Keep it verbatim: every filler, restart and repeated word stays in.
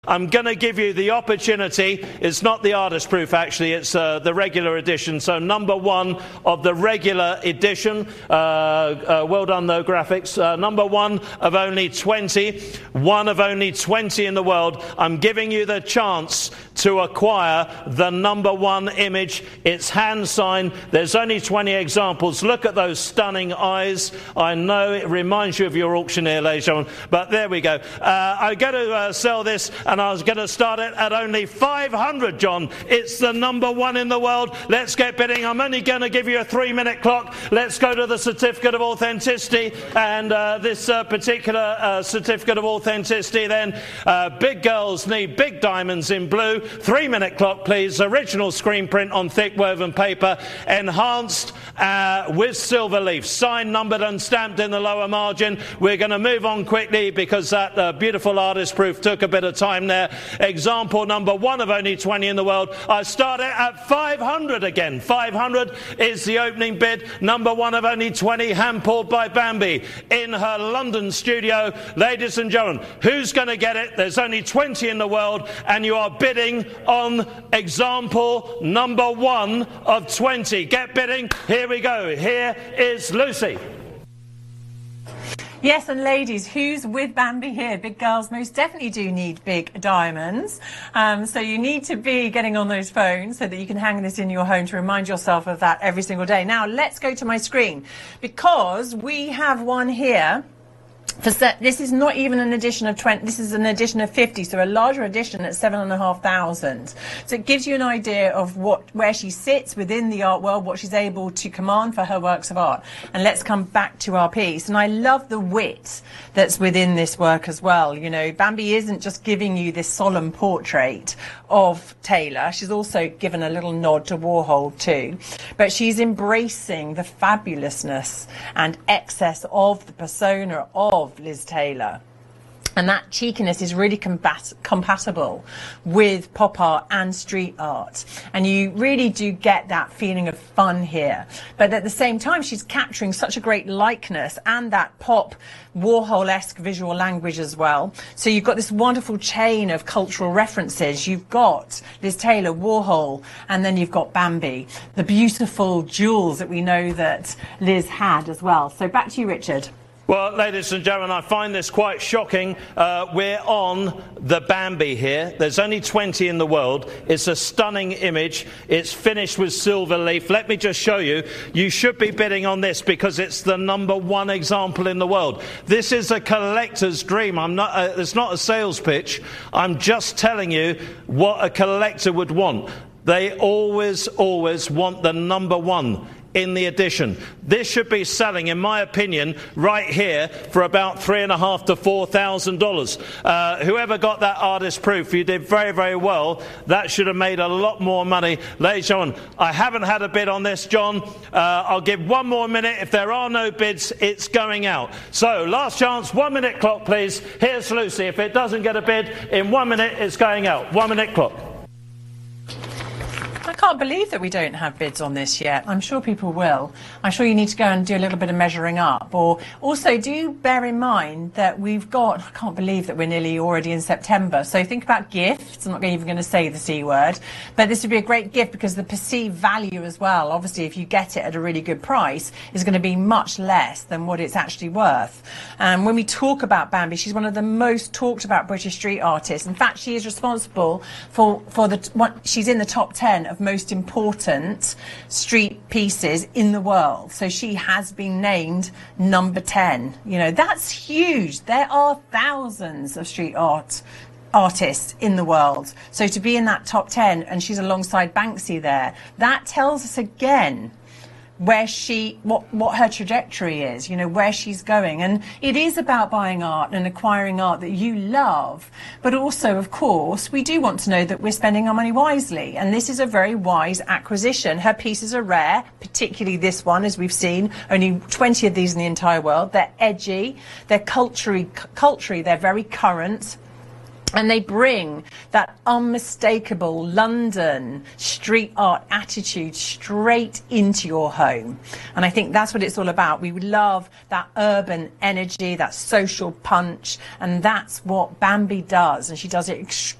I'm going to give you the opportunity. It's not the artist proof, actually. It's uh, the regular edition. So number one of the regular edition. Uh, uh, well done, though, graphics. Uh, number one of only twenty. One of only twenty in the world. I'm giving you the chance to acquire the number one image. It's hand signed. There's only twenty examples. Look at those stunning eyes. I know it reminds you of your auctioneer, ladies and gentlemen. But there we go. Uh, I'm going to uh, sell this. And I was going to start it at only five hundred, John. It's the number one in the world. Let's get bidding. I'm only going to give you a three-minute clock. Let's go to the certificate of authenticity. And uh, this uh, particular uh, certificate of authenticity, then, uh, big girls need big diamonds in blue. Three-minute clock, please. Original screen print on thick woven paper. Enhanced uh, with silver leaf. Signed, numbered and stamped in the lower margin. We're going to move on quickly because that uh, beautiful artist proof took a bit of time there. Example number one of only twenty in the world. I started at five hundred again. five hundred is the opening bid. Number one of only twenty, hand pulled by Bambi in her London studio. Ladies and gentlemen, who's going to get it? There's only twenty in the world, and you are bidding on example number one of twenty. Get bidding. Here we go. Here is Lucy. Yes, and ladies, who's with Bambi here? Big girls most definitely do need big diamonds. Um, so you need to be getting on those phones so that you can hang this in your home to remind yourself of that every single day. Now, let's go to my screen because we have one here. For this is not even an edition of twenty, this is an edition of fifty, so a larger edition at seven and a half thousand. So it gives you an idea of what where she sits within the art world, what she's able to command for her works of art. And let's come back to our piece. And I love the wit that's within this work as well. You know, Bambi isn't just giving you this solemn portrait of Taylor. She's also given a little nod to Warhol too. But she's embracing the fabulousness and excess of the persona of Liz Taylor. And that cheekiness is really combat compatible with pop art and street art. And you really do get that feeling of fun here. But at the same time, she's capturing such a great likeness and that pop Warhol-esque visual language as well. So you've got this wonderful chain of cultural references. You've got Liz Taylor, Warhol, and then you've got Bambi, the beautiful jewels that we know that Liz had as well. So back to you, Richard. Well, ladies and gentlemen, I find this quite shocking. Uh, we're on the Bambi here. There's only twenty in the world. It's a stunning image. It's finished with silver leaf. Let me just show you. You should be bidding on this because it's the number one example in the world. This is a collector's dream. I'm not. Uh, it's not a sales pitch. I'm just telling you what a collector would want. They always, always want the number one in the edition. This should be selling, in my opinion, right here for about three and a half to four thousand dollars. Uh, whoever got that artist proof, you did very, very well. That should have made a lot more money. Ladies and gentlemen, I haven't had a bid on this, John. Uh, I'll give one more minute. If there are no bids, it's going out. So, last chance, one minute clock, please. Here's Lucy. If it doesn't get a bid in one minute, it's going out. One minute clock. I can't believe that we don't have bids on this yet. I'm sure people will. I'm sure you need to go and do a little bit of measuring up. Or also, do bear in mind that we've got, I can't believe that we're nearly already in September. So think about gifts. I'm not even going to say the C word. But this would be a great gift because the perceived value as well, obviously, if you get it at a really good price, is going to be much less than what it's actually worth. And when we talk about Bambi, she's one of the most talked about British street artists. In fact, she is responsible for, for the, what, she's in the top ten of most important street pieces in the world. So she has been named number ten. You know, that's huge. There are thousands of street art artists in the world. So to be in that top ten, and she's alongside Banksy there, that tells us again where she, what, what her trajectory is, you know, where she's going. And it is about buying art and acquiring art that you love. But also, of course, we do want to know that we're spending our money wisely. And this is a very wise acquisition. Her pieces are rare, particularly this one, as we've seen, only twenty of these in the entire world. They're edgy, they're culturally, culturally, they're very current. And they bring that unmistakable London street art attitude straight into your home. And I think that's what it's all about. We love that urban energy, that social punch, and that's what Bambi does. And she does it extremely